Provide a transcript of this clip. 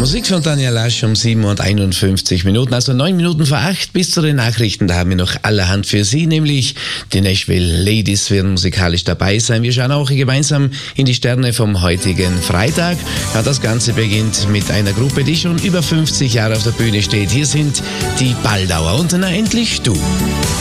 Musik von Daniel Lasch um 7:51 Minuten, also 9 Minuten vor 8 bis zu den Nachrichten. Da haben wir noch allerhand für Sie, nämlich die Nashville Ladies werden musikalisch dabei sein. Wir schauen auch gemeinsam in die Sterne vom heutigen Freitag. Ja, das Ganze beginnt mit einer Gruppe, die schon über 50 Jahre auf der Bühne steht. Hier sind die Baldauer und na endlich du.